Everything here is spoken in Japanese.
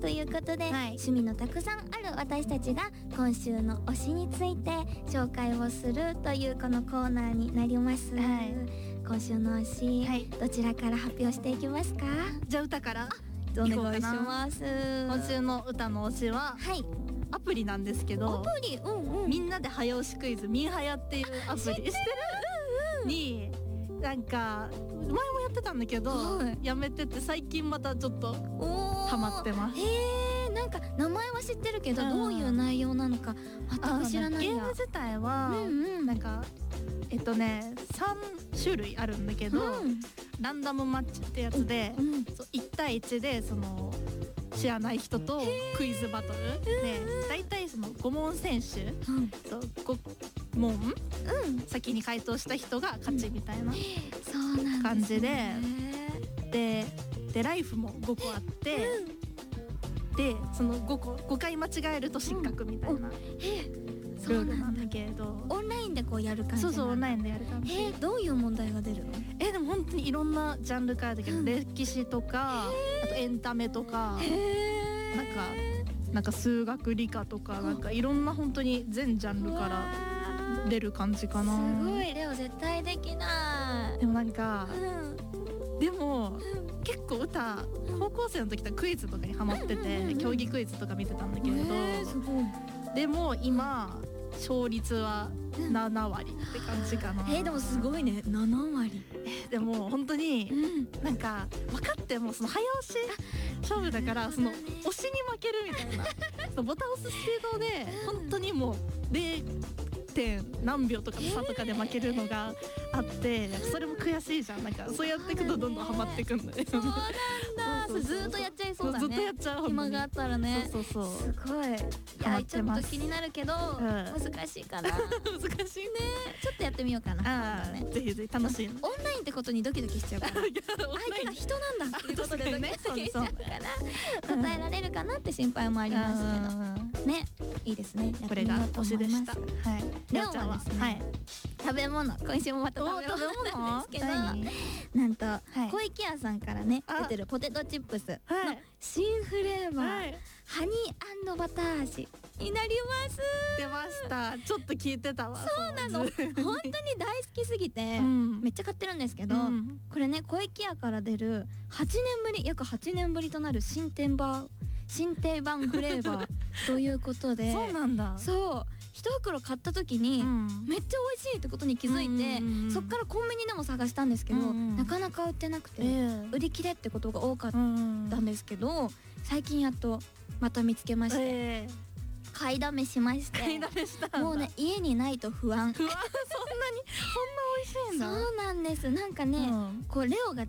ということで、 はい、 趣味のたくさんある私たちが今週の推しについて紹介をするというこのコーナーになります、 はい、 今週の推し、 はい、 どちらから発表していきますか？ じゃあ歌からお願いします。 今週の歌の推しは、 はい、 アプリなんですけど、 アプリ、 みんなで早押しクイズ、ミンハヤっていうアプリ知ってる？になんか前もやってたんだけど、やめてて最近またちょっとハマってます。 なんか名前は知ってるけど、どういう内容なのか全く知らないや。 ゲーム自体は、なんか3種類あるんだけど、ランダムマッチってやつで、そう1対1でその知らない人とクイズバトルで、だいたいその5問選手、そう5問、先に回答した人が勝ちみたいな感じで、でライフも5個あって、でその5回間違えると失格みたいなルールなんだけど、 オンラインでこうやる感じ。 そうオンラインでやる感じ。 どういう問題が出るの？ でも本当にいろんなジャンルからだけど、歴史とか、あとエンタメとか、なんか数学理科とか、なんかいろんな本当に全ジャンルから出る感じかな。 すごい、レオ絶対できない。 でもなんか、でも結構歌高校生の時とクイズとかにハマってて、競技クイズとか見てたんだけれど、でも今勝率は7割って感じかな。 でもすごいね、7割。 でも本当になんか分かってもその早押し勝負だから、その押しに負けるみたいなそのボタン押すスピードで本当にもう 0. 点何秒とかの差とかで負けるのがあって、それも悔しいじゃん。なんかそうやっていくとどんどんハマっていくんだね。 そうなんだ。ずっとやっちゃいそうだね。 ずっとやっちゃう。 暇があったらね。 そうすごい。いや、ちょっと気になるけど難しいかな。 難しいね。 ちょっとやってみようかな。 ぜひぜひ楽しい。 オンラインってことにドキドキしちゃうから。相手が人なんだっていうことでドキドキしちゃうから、答えられるかなって心配もありますけどね。いいですね。 これが推しでした。はい。 レオはですね、食べ物、今週もまた食べ物なんですけど、なんと小池屋さんからね出てるポテトチップスの新フレーバー、ハニー&バター味になります。 出ました。ちょっと聞いてたわ。 そうなの。本当に大好きすぎてめっちゃ買ってるんですけど、これね、小池屋から出る約8年ぶりとなる新定番フレーバーということで、 そうなんだ。 そう一袋買った時にめっちゃ美味しいってことに気づいて、そっからコンビニでも探したんですけど、なかなか売ってなくて、売り切れってことが多かったんですけど、最近やっとまた見つけまして、買いだめしまして、もうね、家にないと不安。そんな美味しいんだ。 そうなんです。なんかね、こうレオが